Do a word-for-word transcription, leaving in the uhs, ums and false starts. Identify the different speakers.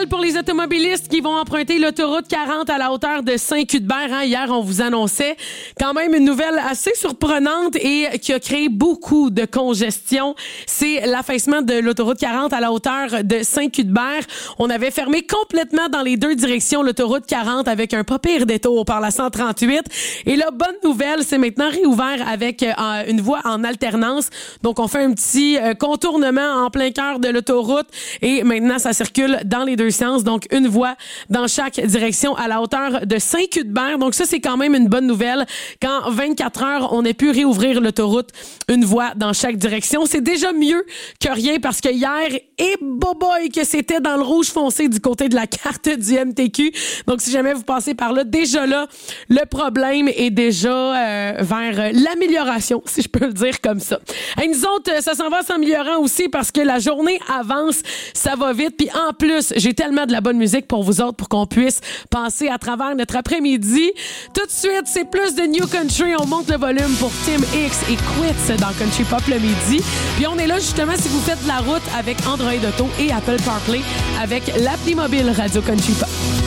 Speaker 1: nouvelle pour les automobilistes qui vont emprunter l'autoroute quarante à la hauteur de Saint-Cuthbert. Hein? Hier, on vous annonçait quand même une nouvelle assez surprenante et qui a créé beaucoup de congestion. C'est l'affaissement de l'autoroute quarante à la hauteur de Saint-Cuthbert. On avait fermé complètement dans les deux directions l'autoroute quarante avec un pas pire détour par la cent trente-huit. Et la bonne nouvelle, c'est maintenant réouvert avec euh, une voie en alternance. Donc, on fait un petit euh, contournement en plein cœur de l'autoroute et maintenant, ça circule dans les deux sens. Donc, une voie dans chaque direction à la hauteur de Saint-Cuthbert. Donc, ça, c'est quand même une bonne nouvelle. Qu'en vingt-quatre heures, on ait pu réouvrir l'autoroute, une voie dans chaque direction. C'est déjà mieux que rien parce que hier, et boboy que c'était dans le rouge foncé du côté de la carte du M T Q. Donc, si jamais vous passez par là, déjà là, le problème est déjà euh, vers l'amélioration, si je peux le dire comme ça. Et nous autres, ça s'en va s'améliorant aussi parce que la journée avance, ça va vite. Puis en plus, j'ai tellement de la bonne musique pour vous autres pour qu'on puisse passer à travers notre après-midi. Tout de suite, c'est plus de New Country. On monte le volume pour Tim X et Quits dans Country Pop le midi. Puis on est là justement si vous faites de la route avec Android Auto et Apple CarPlay avec l'appli mobile Radio Country Pop.